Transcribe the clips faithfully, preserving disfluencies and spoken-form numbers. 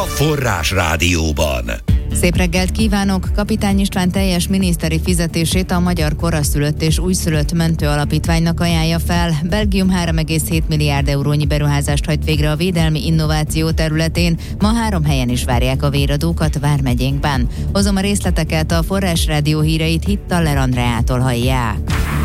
Forrás Rádióban. Szép reggelt kívánok! Kapitány István teljes miniszteri fizetését a Magyar Koraszülött és Újszülött Mentő Alapítványnak ajánlja fel. Belgium három egész hét milliárd eurónyi beruházást hajt végre a védelmi innováció területén. Ma három helyen is várják a véradókat vármegyénkben. Hozom a részleteket, a Forrás Rádió híreit Hittaller Andreától hallják.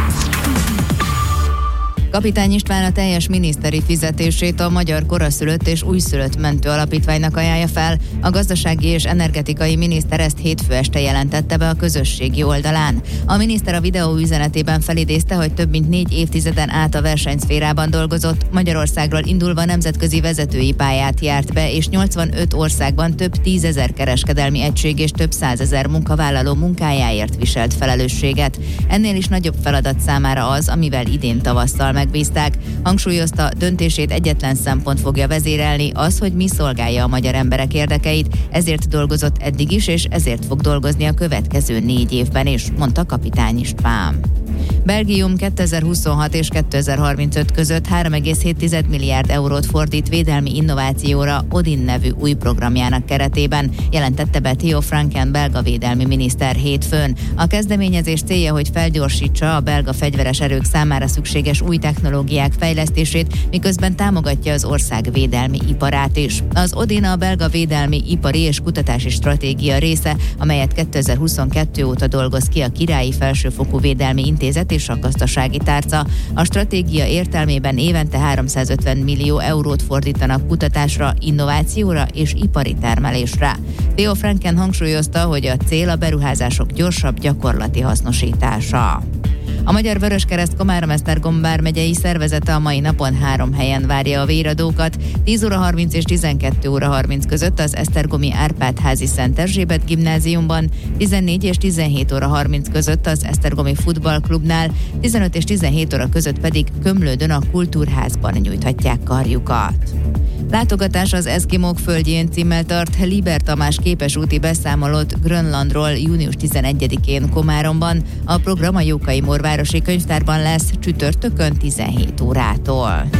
Kapitány István a teljes miniszteri fizetését a Magyar Koraszülött és Újszülött Mentő Alapítványnak ajánlja fel. A gazdasági és energetikai miniszter ezt hétfő este jelentette be a közösségi oldalán. A miniszter a videó üzenetében felidézte, hogy több mint négy évtizeden át a versenyszférában dolgozott, Magyarországról indulva nemzetközi vezetői pályát járt be, és nyolcvanöt országban több tízezer kereskedelmi egység és több százezer munkavállaló munkájáért viselt felelősséget. Ennél is nagyobb feladat számára az, amivel idén tavasszal megbízták. Hangsúlyozta, döntését egyetlen szempont fogja vezérelni, az, hogy mi szolgálja a magyar emberek érdekeit, ezért dolgozott eddig is, és ezért fog dolgozni a következő négy évben is, mondta Kapitány István. Belgium kétezer-huszonhat és kétezer-harmincöt között három egész hét milliárd eurót fordít védelmi innovációra Odin nevű új programjának keretében, jelentette be Theo Franken belga védelmi miniszter hétfőn. A kezdeményezés célja, hogy felgyorsítsa a belga fegyveres erők számára szükséges új technológiák fejlesztését, miközben támogatja az ország védelmi iparát is. Az Odin a belga védelmi, ipari és kutatási stratégia része, amelyet kétezer-huszonkettő óta dolgoz ki a Királyi Felsőfokú Védelmi Intézet és a gazdasági tárca. A stratégia értelmében évente háromszázötven millió eurót fordítanak kutatásra, innovációra és ipari termelésre. Theo Franken hangsúlyozta, hogy a cél a beruházások gyorsabb gyakorlati hasznosítása. A Magyar Vöröskereszt Komárom-Esztergom vármegyei szervezete a mai napon három helyen várja a véradókat. tíz óra harminc és tizenkettő óra harminc között az esztergomi Árpád-házi Szent Erzsébet gimnáziumban, tizennégy és tizenhét óra harminc között az esztergomi futballklubnál, tizenöt és tizenhét óra között pedig Komlődön a Kultúrházban nyújthatják karjukat. Látogatás az Eszkimók földjén címmel tart Liber Tamás képesúti beszámolót Grönlandról június tizenegyedikén Komáromban. A program a Jókai Morvárosi Könyvtárban lesz csütörtökön tizenhét órától.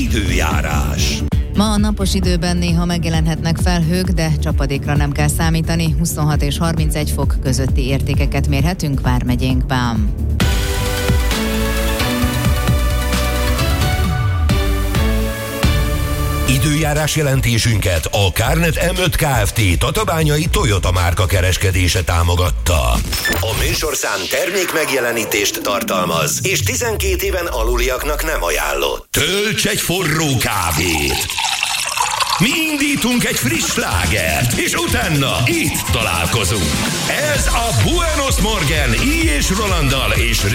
Időjárás. Ma a napos időben néha megjelenhetnek felhők, de csapadékra nem kell számítani. huszonhat és harmincegy fok közötti értékeket mérhetünk vármegyénkben. Időjárás jelentésünket a Kárnet em öt Kft. Tatabányai Toyota márka kereskedése támogatta. A műsorszám termék megjelenítést tartalmaz, és tizenkét éven aluliaknak nem ajánlott. Tölts egy forró kávét! Mi indítunk egy friss slágert, és utána itt találkozunk. Ez a Buenos Morgen I. és Rolanddal és